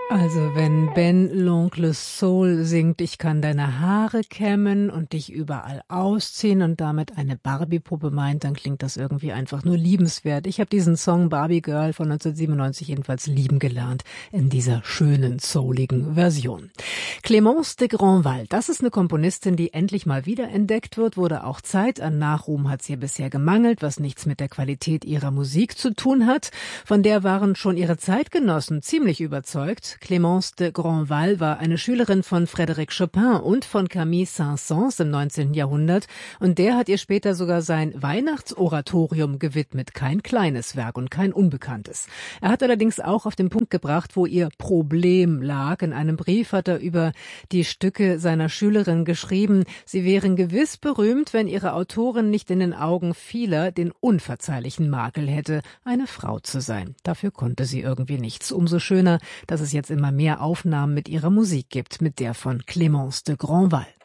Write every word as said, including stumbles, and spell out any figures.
Also wenn Ben l'Oncle Soul singt, ich kann deine Haare kämmen und dich überall ausziehen und damit eine Barbie-Puppe meint, dann klingt das irgendwie einfach nur liebenswert. Ich habe diesen Song Barbie Girl von neunzehnhundertsiebenundneunzig jedenfalls lieben gelernt in dieser schönen, souligen Version. Clémence de Grandval, das ist eine Komponistin, die endlich mal wiederentdeckt wird, wurde auch Zeit. An Nachruhm hat sie bisher gemangelt, was nichts mit der Qualität ihrer Musik zu tun hat. Von der waren schon ihre Zeitgenossen ziemlich überzeugt. Clémence de Grandval war eine Schülerin von Frédéric Chopin und von Camille Saint-Saëns im neunzehnten Jahrhundert und der hat ihr später sogar sein Weihnachtsoratorium gewidmet. Kein kleines Werk und kein unbekanntes. Er hat allerdings auch auf den Punkt gebracht, wo ihr Problem lag. In einem Brief hat er über die Stücke seiner Schülerin geschrieben, sie wären gewiss berühmt, wenn ihre Autorin nicht in den Augen vieler den unverzeihlichen Makel hätte, eine Frau zu sein. Dafür konnte sie irgendwie nichts. Umso schöner, dass es jetzt immer mehr Aufnahmen mit ihrer Musik gibt, mit der von Clémence de Grandval.